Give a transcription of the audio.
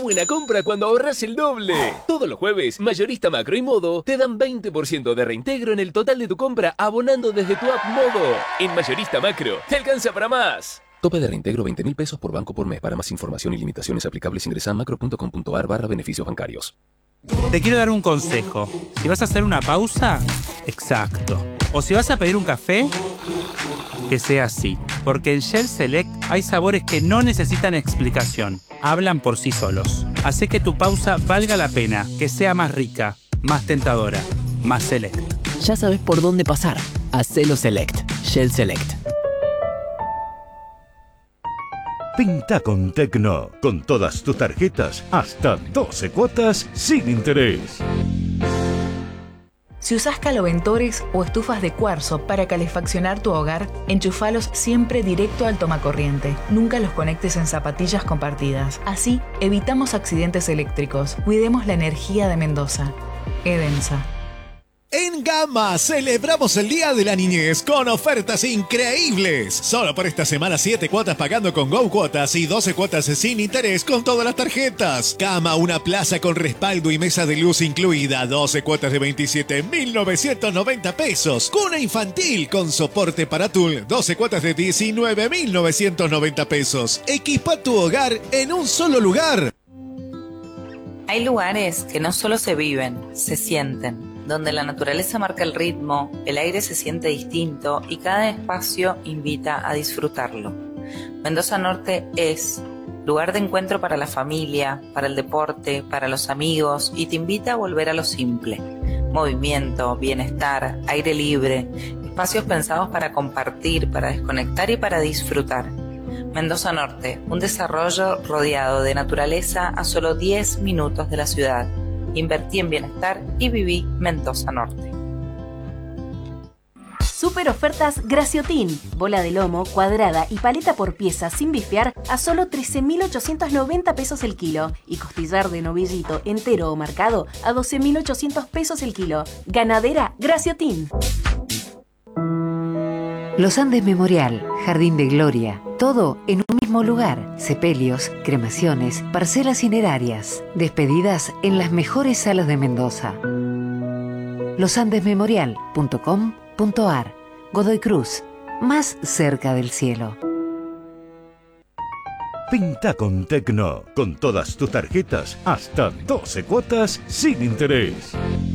buena compra cuando ahorras el doble! Todos los jueves, Mayorista Macro y Modo te dan 20% de reintegro en el total de tu compra abonando desde tu app Modo. En Mayorista Macro, te alcanza para más. Tope de reintegro 20.000 pesos por banco por mes. Para más información y limitaciones aplicables ingresa a macro.com.ar/beneficios bancarios. Te quiero dar un consejo. Si vas a hacer una pausa, exacto. O si vas a pedir un café, que sea así. Porque en Shell Select hay sabores que no necesitan explicación. Hablan por sí solos. Hace que tu pausa valga la pena, que sea más rica, más tentadora, más Select. Ya sabes por dónde pasar. Hacelo Select. Shell Select. Pinta con Tecno. Con todas tus tarjetas, hasta 12 cuotas sin interés. Si usás caloventores o estufas de cuarzo para calefaccionar tu hogar, enchufalos siempre directo al tomacorriente. Nunca los conectes en zapatillas compartidas. Así, evitamos accidentes eléctricos. Cuidemos la energía de Mendoza. Edensa. En Gama celebramos el Día de la Niñez con ofertas increíbles. Solo por esta semana 7 cuotas pagando con Go Cuotas y 12 cuotas sin interés con todas las tarjetas. Gama, una plaza con respaldo y mesa de luz incluida. 12 cuotas de 27.990 pesos. Cuna infantil con soporte para tul. 12 cuotas de 19.990 pesos. Equipa tu hogar en un solo lugar. Hay lugares que no solo se viven, se sienten. Donde la naturaleza marca el ritmo, el aire se siente distinto y cada espacio invita a disfrutarlo. Mendoza Norte es lugar de encuentro para la familia, para el deporte, para los amigos y te invita a volver a lo simple. Movimiento, bienestar, aire libre, espacios pensados para compartir, para desconectar y para disfrutar. Mendoza Norte, un desarrollo rodeado de naturaleza a solo 10 minutos de la ciudad. Invertí en bienestar y viví Mendoza Norte. Super ofertas Graciotin. Bola de lomo, cuadrada y paleta por pieza sin bifear a solo 13.890 pesos el kilo. Y costillar de novillito entero o marcado a 12.800 pesos el kilo. Ganadera Graciotin. Los Andes Memorial, Jardín de Gloria, todo en un mismo lugar. Sepelios, cremaciones, parcelas cinerarias, despedidas en las mejores salas de Mendoza. losandesmemorial.com.ar. Godoy Cruz, más cerca del cielo. Pinta con Tecno. Con todas tus tarjetas, hasta 12 cuotas sin interés.